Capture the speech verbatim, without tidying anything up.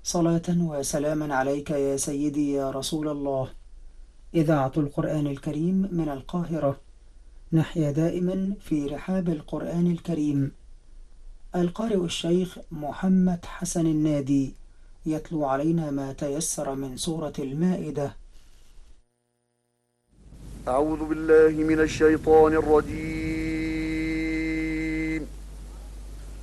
صلاة وسلاما عليك يا سيدي يا رسول الله. إذاعة القرآن الكريم من القاهرة، نحيا دائما في رحاب القرآن الكريم. القارئ الشيخ محمد حسن النادي يتلو علينا ما تيسر من سورة المائدة. أعوذ بالله من الشيطان الرجيم.